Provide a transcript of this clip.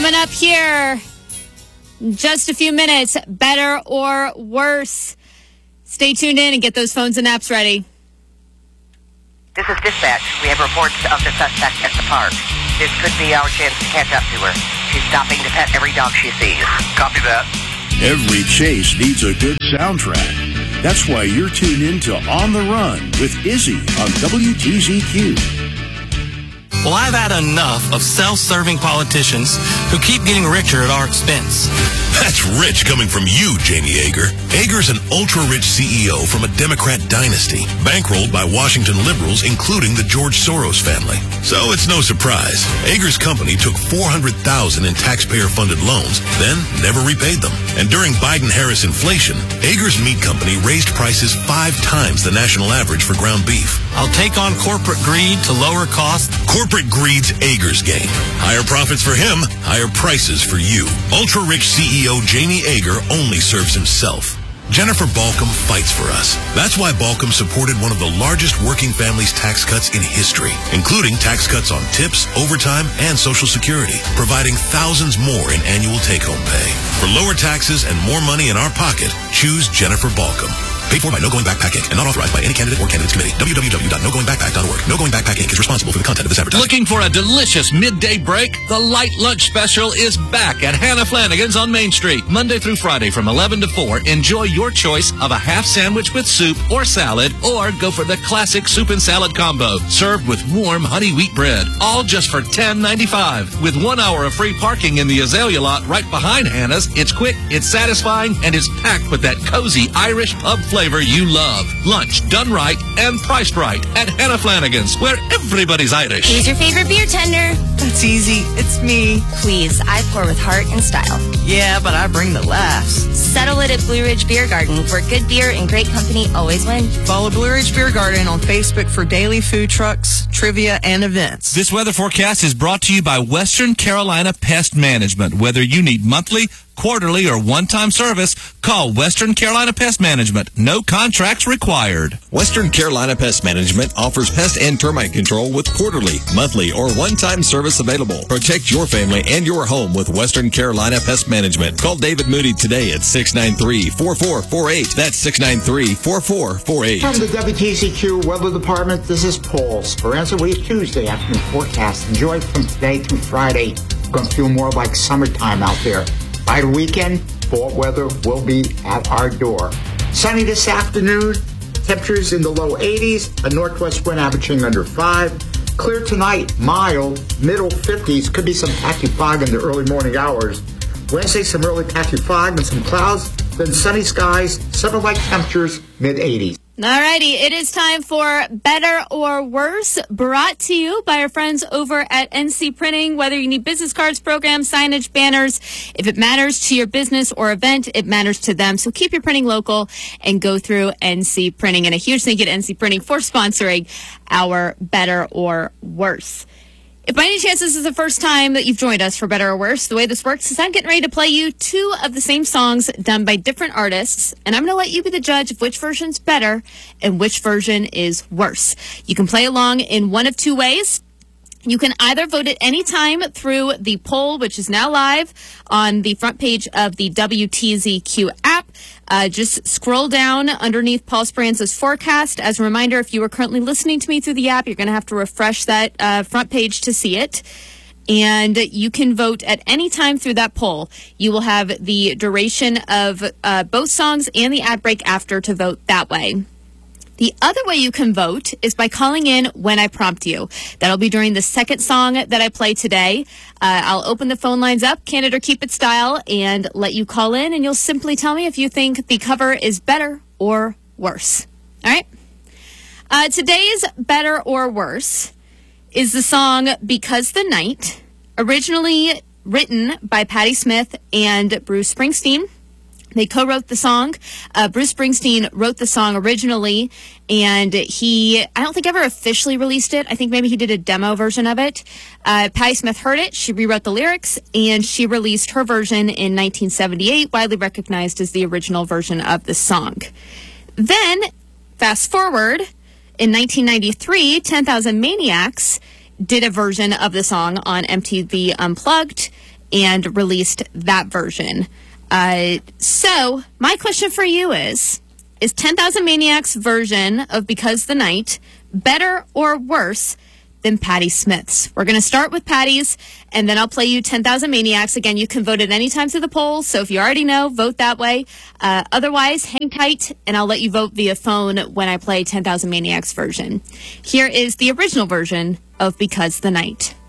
Coming up here in just a few minutes, better or worse. Stay tuned in and get those phones and apps ready. This is dispatch. We have reports of the suspect at the park. This could be our chance to catch up to her. She's stopping to pet every dog she sees. Copy that. Every chase needs a good soundtrack. That's why you're tuned in to On the Run with Izzy on WTZQ. Well, I've had enough of self-serving politicians who keep getting richer at our expense. That's rich coming from you, Jamie Yeager. Yeager's an ultra-rich CEO from a Democrat dynasty, bankrolled by Washington liberals, including the George Soros family. So it's no surprise. Yeager's company took $400,000 in taxpayer-funded loans, then never repaid them. And during Biden-Harris inflation, Yeager's meat company raised prices 5 times the national average for ground beef. I'll take on corporate greed to lower costs. Corporate greed's Yeager's game. Higher profits for him, higher prices for you. Ultra-rich CEO Jamie Yeager only serves himself. Jennifer Balcom fights for us. That's why Balcom supported one of the largest working families tax cuts in history, including tax cuts on tips, overtime, and Social Security, providing thousands more in annual take-home pay. For lower taxes and more money in our pocket, choose Jennifer Balcom. Paid for by No Going Backpack Inc. and not authorized by any candidate or candidates committee. www.nogoingbackpack.org. No Going Backpack Inc. is responsible for the content of this advertisement. Looking for a delicious midday break? The Light Lunch Special is back at Hannah Flanagan's on Main Street. Monday through Friday from 11 to 4. Enjoy your choice of a half sandwich with soup or salad, or go for the classic soup and salad combo, served with warm honey wheat bread. All just for $10.95. With 1 hour of free parking in the Azalea lot right behind Hannah's, it's quick, it's satisfying, and it's packed with that cozy Irish pub flavor you love. Lunch done right and priced right at Hannah Flanagan's, where everybody's Irish. Who's your favorite beer tender? That's easy. It's me. Please, I pour with heart and style. Yeah, but I bring the laughs. Settle it at Blue Ridge Beer Garden, where good beer and great company always win. Follow Blue Ridge Beer Garden on Facebook for daily food trucks, trivia, and events. This weather forecast is brought to you by Western Carolina Pest Management. Whether you need monthly, quarterly, or one-time service, call Western Carolina Pest Management. No contracts required. Western Carolina Pest Management offers pest and termite control with quarterly, monthly, or one-time service available. Protect your family and your home with Western Carolina Pest Management. Call David Moody today at 693-4448. That's 693-4448. From the WTZQ Weather Department, this is Paul Speranza with your Tuesday afternoon forecast. Enjoy from today through Friday. It's going to feel more like summertime out there. By the weekend, fall weather will be at our door. Sunny this afternoon, temperatures in the low 80s, a northwest wind averaging under 5. Clear tonight, mild, middle 50s, could be some patchy fog in the early morning hours. Wednesday, some early patchy fog and some clouds, then sunny skies, summer-like temperatures, mid-80s. Alrighty, it is time for Better or Worse, brought to you by our friends over at NC Printing. Whether you need business cards, programs, signage, banners, if it matters to your business or event, it matters to them. So keep your printing local and go through NC Printing. And a huge thank you to NC Printing for sponsoring our Better or Worse. If by any chance this is the first time that you've joined us for Better or Worse, the way this works is I'm getting ready to play you 2 of the same songs done by different artists, and I'm going to let you be the judge of which version's better and which version is worse. You can play along in one of 2 ways. You can either vote at any time through the poll, which is now live on the front page of the WTZQ app. Just scroll down underneath Paul Speranza's forecast. As a reminder, if you are currently listening to me through the app, you're going to have to refresh that front page to see it. And you can vote at any time through that poll. You will have the duration of both songs and the ad break after to vote that way. The other way you can vote is by calling in when I prompt you. That'll be during the second song that I play today. I'll open the phone lines up, Candid or Keep It style, and let you call in, and you'll simply tell me if you think the cover is better or worse. All right? Today's Better or Worse is the song Because the Night, originally written by Patti Smith and Bruce Springsteen. They co-wrote the song. Bruce Springsteen wrote the song originally, and I don't think ever officially released it. I think maybe he did a demo version of it. Patti Smith heard it. She rewrote the lyrics, and she released her version in 1978, widely recognized as the original version of the song. Then, fast forward, in 1993, 10,000 Maniacs did a version of the song on MTV Unplugged. and released that version. So my question for you is 10,000 Maniacs version of Because the Night better or worse than Patti Smith's? We're going to start with Patti's, and then I'll play you 10,000 Maniacs. Again, you can vote at any time through the polls, so if you already know, vote that way. Otherwise, hang tight, and I'll let you vote via phone when I play 10,000 Maniacs version. Here is the original version of Because the Night.